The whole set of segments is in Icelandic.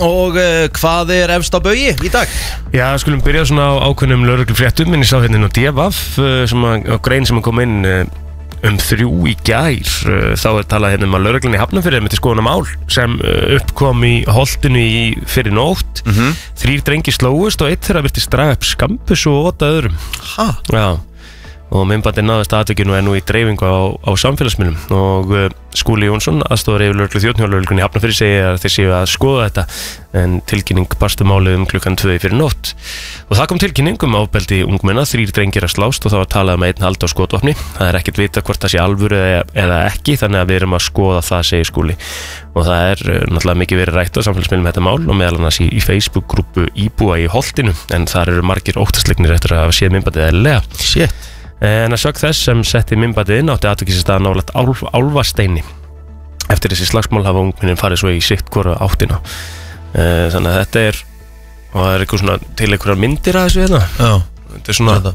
og hvað efst á baugi í dag? Já, skulum byrja svona á ákveðnum lögreglufréttum, en ég sá hérna inn á DFF á grein sem kom inn 3 í gær. Þá talað hérna að lögreglan í Hafnarfirði myndi skoða mál sem uppkom í Holtinu í fyrir nótt. 3 drengir slógust og 1 þeirra virtist draga upp skampus og 8 öðrum. Já. Og myndbandið náðist atvikinu nú í dreifingu á samfélagsmiðlum og Skúli Jónsson, aðstoðaryfirlögreglu þjónn hjá lögreglunni í Hafnarfirði, segir að þeir séu að skoða þetta, en tilkynning barst málið klukkan 2 fyrir nótt. Og það kom tilkynning ofbeldi ungmenna, 3 drengir að slást og það var talað einn hald á skotvopni. Það er ekkert vita hvort það sé alvöru eða ekki, þannig að við erum að skoða það, segir Skúli. Og það náttúrulega mikið verið rætt á samfélagsmiðlum þetta mál og meðal annars í Facebook-grúppu íbúa í Holtinu, en þar eru margir óttaslegnir eftir að hafa séð myndbandið eðlilega. Shit. En að sögn þess sem setti myndbandið inn átti atvikið sér stað nálægt Álfasteini. Eftir þessi slagsmál hafa ungmennin farið svo í sitt hvora áttina. Þannig að þetta og það eitthvað svona til einhverjar myndir að þessu hérna. Já. Þetta svona þetta.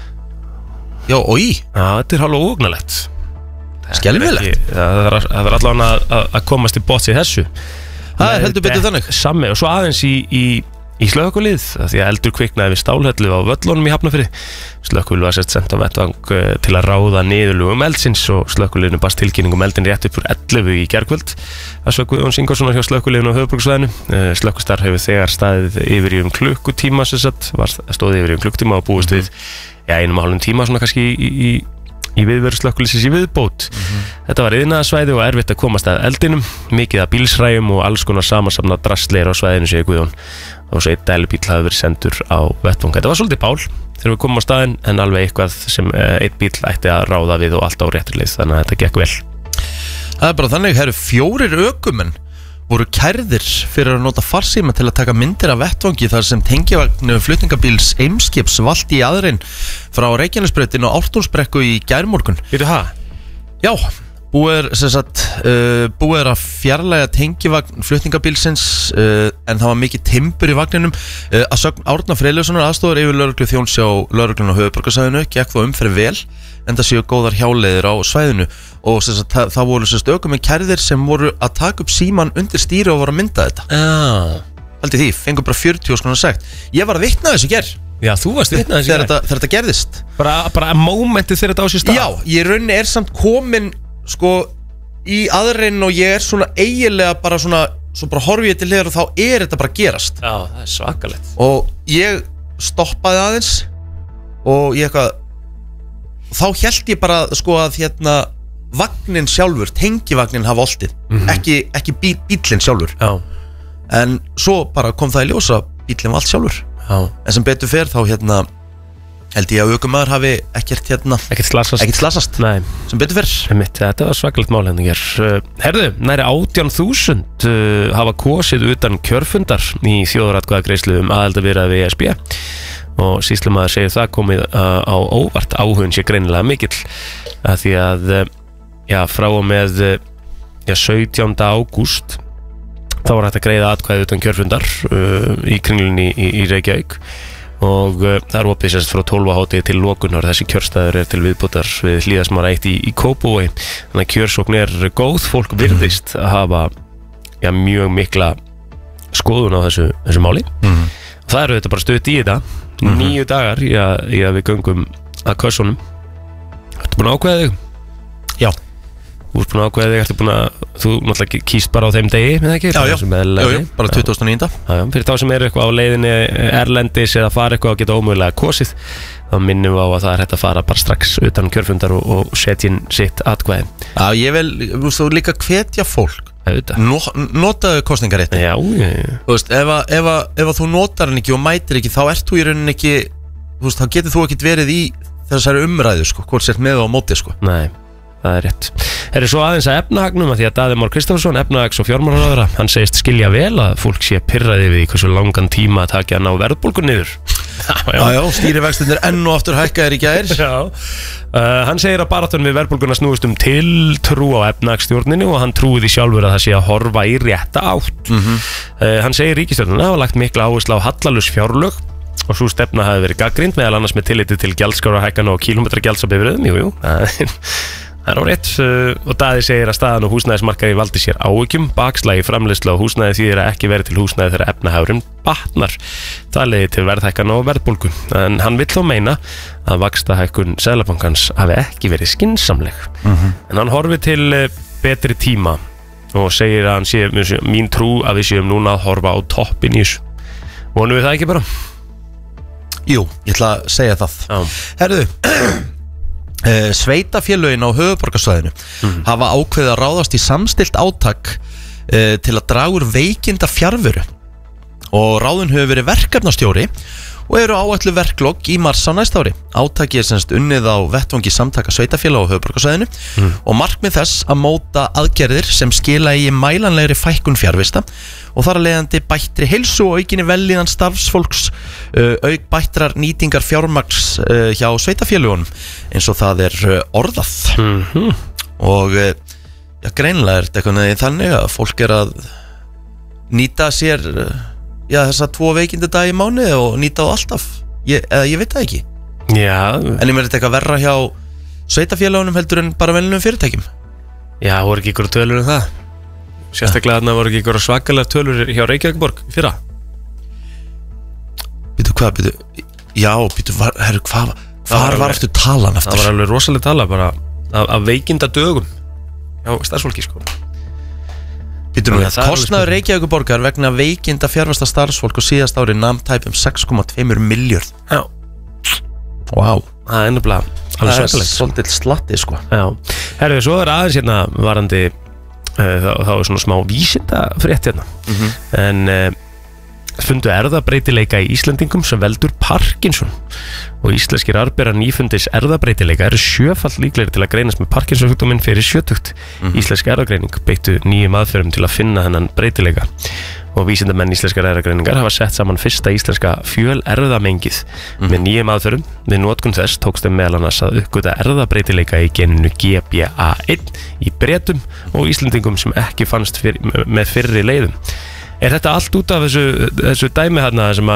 Já, oi. Já, þetta alveg ógnalegt. Skelfilegt. Það er allavega að komast í botts í þessu. Það heldur betur þannig. Sammi og svo aðeins í slökkvilið, því að eldur kviknaði við Stálhellu á Völlunum í Hafnarfirði. Slökkvilið var sent á vettvang til að ráða niðurlögum eldsins og slökkviliðinu barst tilkynning eldin rétt upp úr 11 í gærkvöld. Það svo Guðjón Ingvarssonar hjá slökkviliðinu á höfuðborgarsvæðinu. Slökkvistarf hefur þegar staðið yfir í klukkutíma, stóð yfir í klukkutíma og búist við 1,5 tíma svona kannski í viðveru slökkviliðsins í viðbót. Þetta var iðnaðarsvæði og erfitt að komast að eldinum, mikið af bílsræjum og alls konar samansafnað drasleir á svæðinu, segir Guðjón. Og svo 1 dælubíl hafi verið sendur á vettvang. Þetta var svolítið bál þegar við komum á staðinn, en alveg eitthvað sem 1 bíl ætti að ráða við og allt á réttri leið, þannig að þetta gekk vel. Það bara þannig, 4 ökumenn voru kærðir fyrir að nota farsíma til að taka myndir af vettvangi þar sem tengivagn flutningabíls Eimskips valt í aðrein frá Reykjanesbrautin og Ártúnsbrekku í gærmorgun. Veitu það? Já, búið að fjarlæga tengivagn flutningabílsins en það var mikið timbur í vagninum. Að sögn Árna Freyleifssonar, aðstoðar yfirlögreglu þjóns hjá lögreglunni á höfuðborgarsvæðinu, gekk þó umferð vel, en það séu góðar hjáleiðir á svæðinu og það voru ökumenn kærðir sem voru að taka upp síman undir stýri og voru að mynda þetta. Haldið því, fengur bara 40 skona sagt. Ég var að vitna þessu gerð. Já, þú varst vitna þessu gerð. Þegar þetta gerðist. Bara momentið þegar þetta á sér stað. Já, ég rauninni samt komin í aðrein og ég svona eiginlega bara svona, svo bara horfi ég til hér og þá þetta bara gerast. Já, það er svakalegt. Og ég stoppaði aðeins og ég þá hélt ég bara að vagnin sjálfur, tengivagnin hafa oltið, ekki bíllinn sjálfur. Já. En svo bara kom það í ljós að bíllinn var allt sjálfur. Já. En sem betur fer þá held ég að ökumaður hafi ekkert slasast. Nei. Sem betur fer. Þetta var svakalegt mál hérna hér. Herðu, næri 18.000 hafa kosið utan kjörfundar í þjóðaratkvæðagreiðslu aðildarviðræði við ESB. Og sýslumaður segir það komið á óvart, áhuginn sé greinilega mikill, að því að frá og með 17. ágúst þá var hægt að greiða atkvæði utan kjörfundar í Kringlunni í Reykjavík og það er opið sérst frá 12 til lokunar. Þessi kjörstaður til viðbótar við Hlíðasmára 1 í Kópavogi, þannig að kjörsókn góð, fólk virðist að hafa mjög mikla skoðun á þessu máli. Það eru þetta bara stutt í þetta. 9 dagar í að við göngum að kössunum. Ertu búin að ákveða þig? Já. Þú ert búin að ákveða þig, þú náttúrulega kýst bara á þeim degi, eða ekki? Já, bara 2009. Fyrir þá sem eitthvað á leiðinni erlendis eða fara eitthvað og geta ómögulega kosið, þá minnum við á að það er hægt að fara bara strax utan kjörfundar og setja inn sitt atkvæði. Já, ég vil þú líka hvetja fólk. Notaðu kosningaréttin. Já. Þú veist, ef þú notar hann ekki og mætir ekki, þá ert þú í rauninni ekki, þú veist, þá getur þú ekkert verið í þessari umræðu, hvort sért með á móti, Nei, það er rétt. Er svo aðeins að efnahagnum, að því að Daði Már Kristófsson, efnahags- og fjármálaráðherra, hann segist skilja vel að fólk sé pirraði við hversu langan tíma að taka að ná verðbólgu niður. Já, stýrivextirnir enn og aftur hækkaðir í gær. Já. Hann segir að baráttan við verðbólguna snúist tiltrú á efnahagsstjórninni og hann trúi því sjálfur að það sé að horfa í rétta átt. Hann segir ríkisstjórnina hafa lagt mikla áherslu á hallalaus fjárlög og svo stefna hafi verið gagnrýnd meðal annars með tilliti til gjaldskrárahækkana og kílómetragjalds á bifreiðum. Jú, Það á rétt og Daði segir að staðan og húsnæðismarkaði valdi sér áhyggjum. Bakslagi framleiðslu á húsnæði þýðir að ekki verið til húsnæði þegar efnahagurinn batnar. Það leiðir til verðhækkana og verðbólgu. En hann vill þó meina að vaxtahækkun Seðlabankans hafi ekki verið skynsamleg. En hann horfir til betri tíma og segir að hann sé mín trú að við séum núna að horfa á toppin í þessu. Vonum við það ekki bara? Jú, ég ætla að segja það. Herðu, sveitafélögin á höfuðborgarsvæðinu hafa ákveðið að ráðast í samstillt átak til að draga úr veikinda fjarveru og ráðin hefur verið verkefnastjóri og eru áætlu verklok í mars á næsta ári. Átakið semst unnið á vettvangi samtaka sveitafélaga á höfuðborgarsvæðinu og markmið þess að móta aðgerðir sem skila í mælanlegri fækkun fjarvista og þar að leiðandi bættri heilsu og aukinni vellíðan starfsfólks, auk bættrar nýtingar fjármagns hjá sveitafélagunum eins og það er orðað. Og greinilega er þetta eitthvað þannig að fólk er að nýta sér þessa 2 veikindadag í mánuði og nýta á alltaf. Ég veit það ekki. Já. En ég meira þetta eitthvað verra hjá sveitafélagunum heldur en bara venjulegum fyrirtækjum. Já, voru ekki ykkur tölur um það? Sérstaklega þarna voru ekki ykkur svakalega tölur hjá Reykjavíkborg fyrra. Hvar var eftir talan eftir? Það var alveg rosalega tala bara af veikinda dögum hjá starfsfólki sko. Kostnaður Reykjavíkurborgar vegna veikinda fjarvasta starfsfólk og síðast ári nam tæpum 6,2 miljörð. Já. Vá. Það er ennabla alveg svakalegt. Það er svolítið slatti sko. Já. Herðu, svo er aðeins hérna varandi þá er svona smá vísindafrétt hérna. En fundu erfðabreytileika í Íslendingum sem veldur Parkinson og íslenskir arfberar nýfundis erfðabreytileika eru 7-falt líklegri til að greinast með Parkinson-sjúkdóminn fyrir 70. Íslensk erfðagreining beittu nýjum aðferðum til að finna þennan breytileika og vísindamenn íslenskar erfðagreiningar hafa sett saman fyrsta íslenska fjölerfðamengið með nýjum aðferðum. Við notkun þess tókst þeim meðal annars að uppgöta erfðabreytileika í geninu GBA1 í Bretum og Íslendingum sem ekki fannst með fyrri leiðum. Er þetta allt út af þessu dæmi hérna sem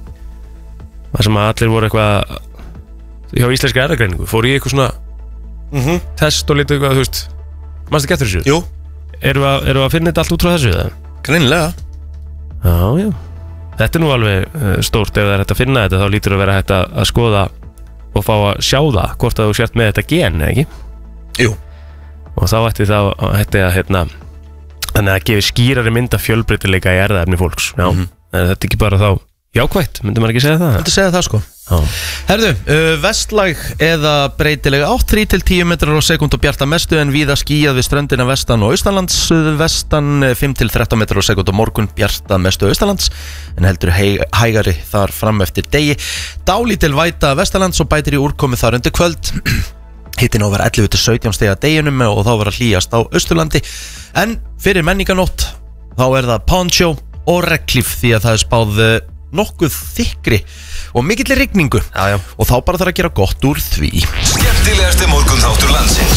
að allir voru eitthvað hjá íslenska erfðagreiningu? Fór í eitthvað svona test og lítið eitthvað, þú veist, mannstu ekki eftir þessu? Jú. Erum við að finna þetta allt út frá þessu? Greinilega. Já. Þetta er nú alveg stórt. Ef það er hægt að finna þetta þá lítur að vera hægt að skoða og fá að sjá það hvort að þú sért með þetta gen, ekki? Jú. Og þá ætti að þannig að gefi skýrari mynd af fjölbreytileika í erfðaefni fólks. Já. En þetta er ekki bara þá jákvætt, myndi maður ekki segja það? Myndi segja það sko. Herðu, vestlæg eða breytilega 3-10 metrar á sekúnd og bjarta mestu en víða skýjað við ströndina vestan og austanlands, vestan 5-13 metrar á sekúnd og morgun bjarta mestu austanlands en heldur hægari þar fram eftir degi. Dálítil væta vestanlands og bætir í úrkomi þar undir kvöld. Hittin á var 11-17 stigi að deginum og þá var að hlýjast á Austurlandi. En fyrir menninganótt þá er það poncho og regnhlíf því að það er spáð nokkuð þykkri og mikilli rigningu. Já. Og þá bara þarf að gera gott úr því. Skemmtilegasti morgunþáttur landsins.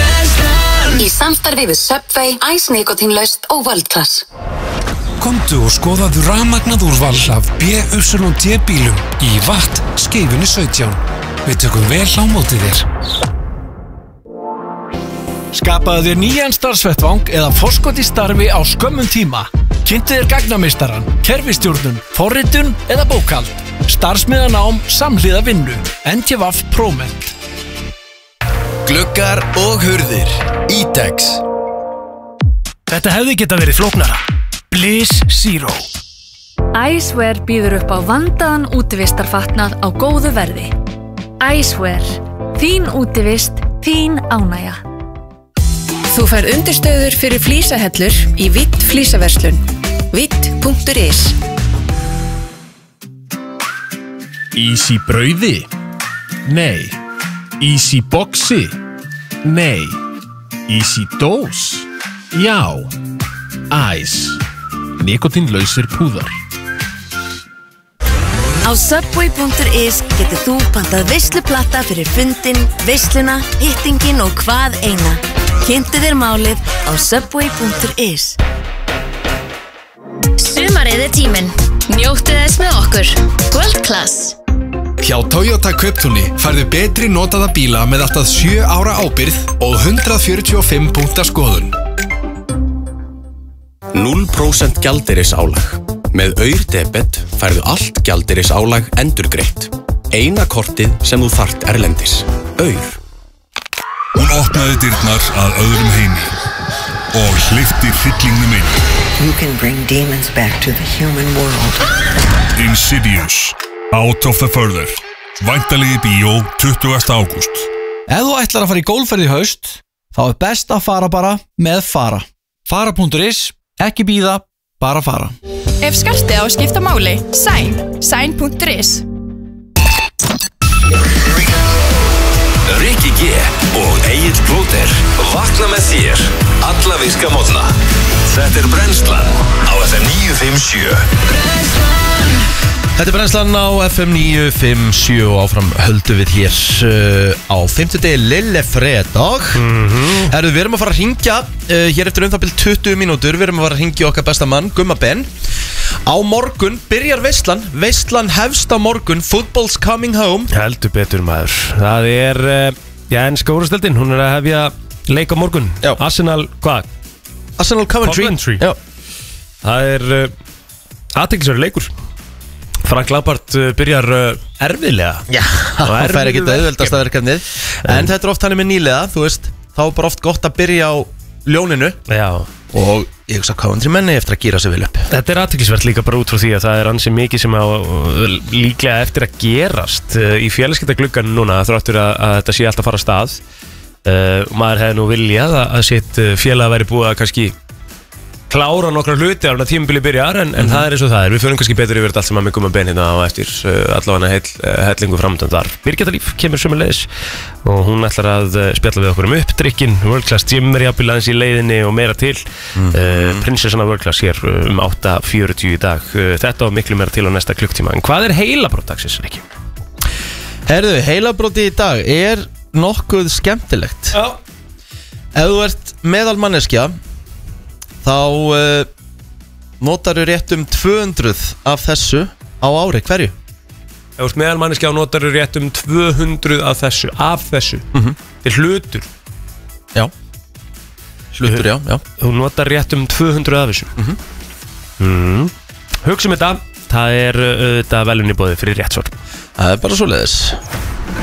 Í samstarfi við Subway, Ice Nikotinlaust og World Class. Komdu og skoðaðu rafmagnað úrval af BYD bílum í Vatt Skeifunni 17. Við tökum vel á móti þér. Skapaðu þér nýjan starfsvettvang eða forskot í starfi á skömmum tíma. Kynntu þér gagnameistaran, kerfistjórnun, forritun eða bókhald. Starfsmiðanám, samhliða vinnu. NTVAF Proment. Gluggar og hurðir. Ítex. Þetta hefði geta verið flóknara. Bliss Zero. Icewear býður upp á vandaðan útivistarfatnað á góðu verði. Icewear. Þín útivist, þín ánægja. Þú fær undirstöður fyrir flísahellur í Vitt flísaverslun. Vitt.is. Ís í brauði? Nei. Ís í boxi? Nei. Ís í dós? Já. Ice. Nikotínlausir púðar. Á Subway.is getur þú pantað veisluplata fyrir fundin, veisluna, hittingin og hvað eina. Kynntu þér málið á Subway.is. Sumarið er tíminn. Njóttu þess með okkur. World Class. Hjá Toyota Kauptúni færðu betri notaða bíla með alltaf 7 ára ábyrgð og 145 punkta skoðun. 0% gjaldeyrisálag. Með Aur-debet færðu allt gjaldeyrisálag endurgreitt. Eina kortið sem þú þarft erlendis. Aur. Hún opnaði dyrnar að öðrum heimi og hleypti hryllingnum inn. You can bring demons back to the human world. Insidious. Out of the Further. Væntanlegi bíó 20. ágúst. Ef þú ætlar að fara í golfferð í haust, þá best að fara bara með Fara. Fara.is, ekki bíða, bara fara. Ef skartið á að skipta máli, Sæn.is. Rikki G og Egill Blóter vakna með þér alla virka mótna. Þetta Brennslan á FM 957. Þetta Brennslan á FM 957 og áfram höldum við hér á 50. lillefredag. Herru, við erum að fara að hringja hér eftir það bil 20 mínútur. Við erum að fara að hringja okkar besta mann, Gumma Ben. Á morgun byrjar veislan. Veislan hefst á morgun. Football's coming home. Heldur betur maður. Það enska úrvalsdeildin. Hún að hefja leik á morgun. Já. Arsenal, hvað? Arsenal Coventry. Já. Það athyglisverður leikur. Frank Lampard byrjar erfiðlega. Já, það fær ekki auðveldasta verkefnið. En þetta oft hann með nýlega. Þú veist, þá bara oft gott að byrja á ljóninu. Já. Og ég hugsa Coventry menni eftir að gíra sig vel upp. Þetta athyglisvert líka bara út frá því að það ansi mikið sem á líklega eftir að gerast í félagskiptaglugganum núna þráttur að þetta sé alltaf að fara af stað. Maður hefði nú viljað að sitt félag væri búið að kannski klára nokkra hluti á tímabili byrjar en það eins og það Við förum kannski betur yfir þetta allt sem að með Gumma Ben hérna á eftir allavega hellingu framöndan þar. Birgitta Líf kemur sömuleiðis og hún ætlar að spjalla við okkur uppdrykkin. World Class Gym jafnvel í leiðinni og meira til. Prinsessana World Class hér 8:40 í dag. Þetta og miklu meira til á næsta klukktíma. En hvað heilabrót dagsins, Rikki? Herðu, heilabróti í dag nokkuð skemmtilegt. Já. Ef þú ert meðal manneskja þá notar þú rétt 200 af þessu á ári hverju. Ef þú ert meðal manneskja og notar þú rétt 200 af þessu. Þetta hlutur. Já. Hlutur, já. Þú notar rétt 200 af þessu. Hugsum þetta. Það þetta velunni boðið fyrir rétt svar. Það bara svoleiðis.